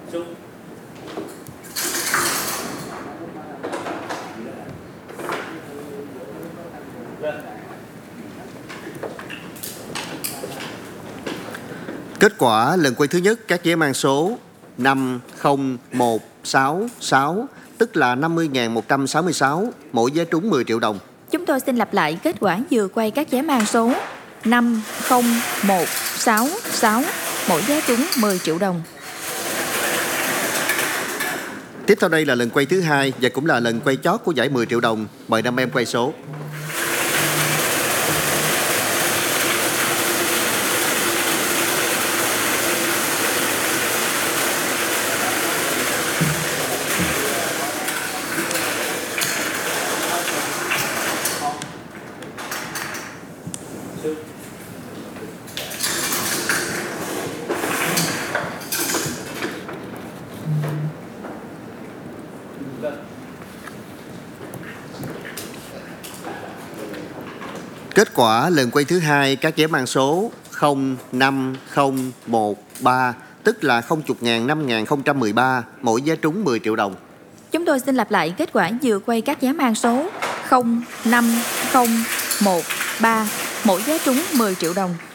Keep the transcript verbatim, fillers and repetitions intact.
Kết quả lần quay thứ nhất các vé mang số năm không một sáu sáu, tức là năm mươi nghìn một trăm sáu mươi sáu, mỗi vé trúng mười triệu đồng. Chúng tôi xin lặp lại kết quả vừa quay các vé mang số năm không một sáu sáu, mỗi vé trúng mười triệu đồng. Tiếp theo đây là lần quay thứ hai và cũng là lần quay chót của giải mười triệu đồng. Mời năm em quay số. Kết quả lần quay thứ hai các vé mang số không năm không một ba, tức là không mươi nghìn năm nghìn không trăm mười ba, mỗi vé trúng mười triệu đồng. Chúng tôi xin lặp lại kết quả vừa quay các vé mang số không năm không một ba, mỗi vé trúng mười triệu đồng.